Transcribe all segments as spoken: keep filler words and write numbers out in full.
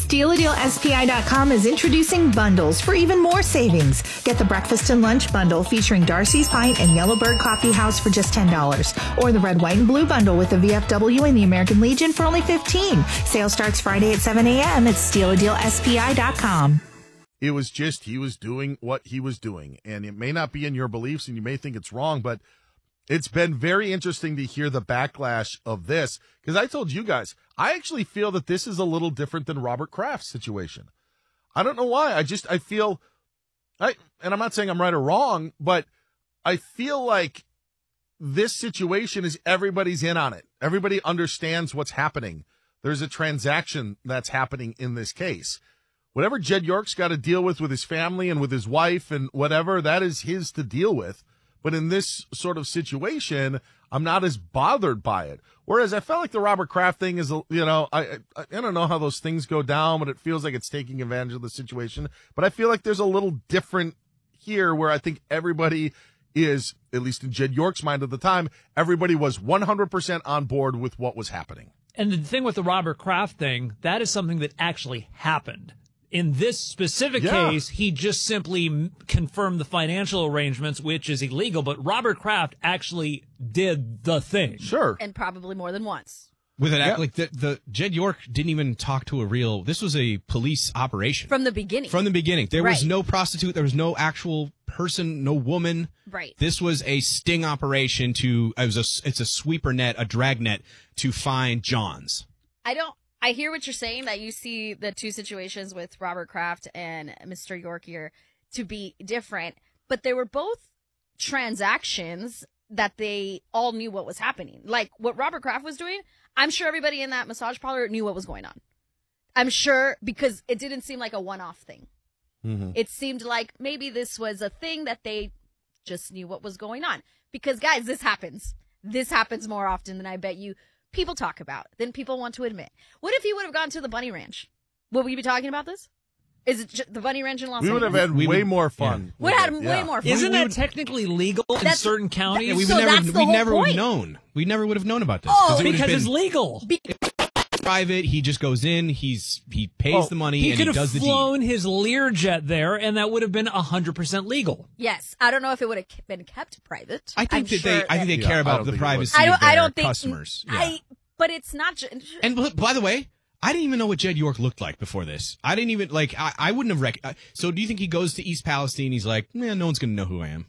Steal A Deal S P I dot com is introducing bundles for even more savings. Get the breakfast and lunch bundle featuring Darcy's Pint and Yellowbird Coffee House for just ten dollars. Or the red, white, and blue bundle with the V F W and the American Legion for only fifteen dollars. Sale starts Friday at seven a.m. at Steal A Deal S P I dot com. It was just he was doing what he was doing. And it may not be in your beliefs and you may think it's wrong, but it's been very interesting to hear the backlash of this, because I told you guys, I actually feel that this is a little different than Robert Kraft's situation. I don't know why. I just, I feel, I, and I'm not saying I'm right or wrong, but I feel like this situation is everybody's in on it. Everybody understands what's happening. There's a transaction that's happening in this case. Whatever Jed York's got to deal with with his family and with his wife and whatever, that is his to deal with. But in this sort of situation, I'm not as bothered by it. Whereas I felt like the Robert Kraft thing is, you know, I, I I don't know how those things go down, but it feels like it's taking advantage of the situation. But I feel like there's a little different here where I think everybody is, at least in Jed York's mind at the time, everybody was one hundred percent on board with what was happening. And the thing with the Robert Kraft thing, that is something that actually happened. In this specific yeah. case, he just simply confirmed the financial arrangements, which is illegal. But Robert Kraft actually did the thing. Sure. And probably more than once. With an Yeah. act like the, the Jed York didn't even talk to a real. This was a police operation From the beginning. From the beginning, there Right. was no prostitute. There was no actual person, no woman. Right. This was a sting operation to. It was a. It's a sweeper net, a drag net to find Johns. I don't. I hear what you're saying, that you see the two situations with Robert Kraft and Mister York here to be different, but they were both transactions that they all knew what was happening. Like what Robert Kraft was doing, I'm sure everybody in that massage parlor knew what was going on. I'm sure, because it didn't seem like a one-off thing. Mm-hmm. It seemed like maybe this was a thing that they just knew what was going on. Because, guys, this happens. This happens more often than I bet you people talk about, than people want to admit. What if he would have gone to the Bunny Ranch? Would we be talking about this? Is it just the Bunny Ranch in Los We Angeles? would have had We way would- more fun. Would with have it. had Yeah. way more fun. Isn't we that would- technically legal in That's- certain counties? Yeah, we would So never. that's the we whole never would have point. known. We never would have known about this. Oh, it would have because been it's legal. private. He just goes in. He's he pays Oh, the money He and could he have does the deed. flown his Learjet there, and that would have been one hundred percent legal. Yes. I don't know if it would have been kept private. I think I'm that sure they. I think they Yeah, care I about don't the think it was. privacy I don't, of their I don't think customers. Yeah. I, but it's not just. And b- by the way, I didn't even know what Jed York looked like before this. I didn't even like. I, I wouldn't have rec- uh, So do you think he goes to East Palestine? He's like, man, no one's going to know who I am.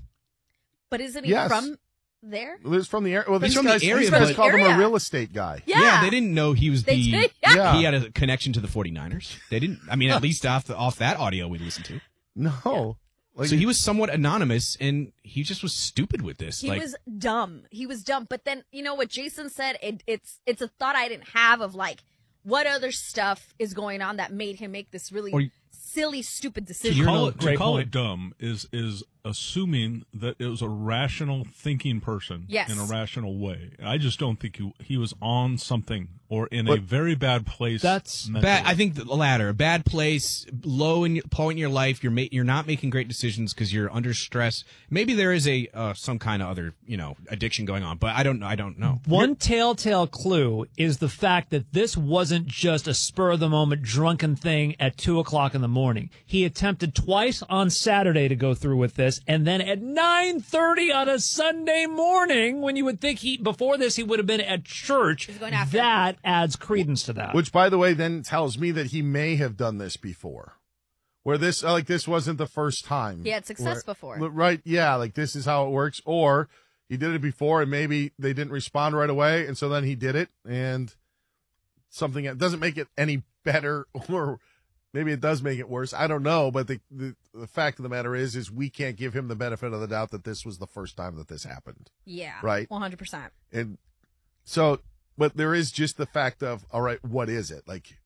But isn't he Yes. from there? Well, it's from the area. Well, He's these from the guys, area, these guys but- called him a Area. real estate guy. Yeah. they didn't know he was They the. did, yeah. Yeah. He had a connection to the 49ers. They didn't. I mean, at least off the, off that audio we listened to. No. Like, So he was somewhat anonymous, and he just was stupid with this. He like, was dumb. He was dumb. But then, you know what Jason said? It, it's it's a thought I didn't have of like, what other stuff is going on that made him make this really Or you- silly, stupid To decision? call, no- it, to great call point. it dumb is is assuming that it was a rational thinking person Yes. in a rational way. I just don't think he, he was on something or in a But- very bad place. That's mentally. bad. I think the latter. A bad place, low in your, point in your life. You're ma- you're not making great decisions because you're under stress. Maybe there is a uh, some kind of other you know addiction going on, but I don't I don't know. One telltale clue is the fact that this wasn't just a spur of the moment drunken thing at two o'clock in the morning. He attempted twice on Saturday to go through with this, and then at nine thirty on a Sunday morning, when you would think he before this he would have been at church. He's going after That adds credence to that. Which, by the way, then tells me that he may have done this before. Where this, like, this wasn't the first time. He had success Where- before. Right, yeah, like, this is how it works. Or he did it before, and maybe they didn't respond right away, and so then he did it, and something, it doesn't make it any better, or maybe it does make it worse. I don't know, but the, the, the fact of the matter is, is we can't give him the benefit of the doubt that this was the first time that this happened. Yeah. Right. one hundred percent. And so, but there is just the fact of, all right, what is it? Like,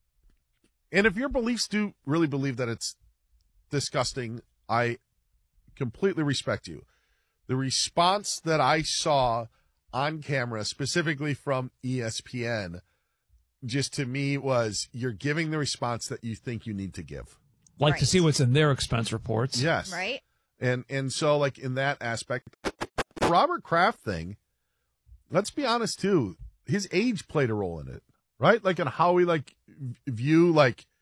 and if your beliefs do really believe that it's disgusting, I completely respect you. The response that I saw on camera, specifically from E S P N, just to me was, you're giving the response that you think you need to give. like Right. to see what's in their expense reports. Yes. Right? And and so, like, in that aspect, Robert Kraft thing, let's be honest too, his age played a role in it, right? Like, on how we like view like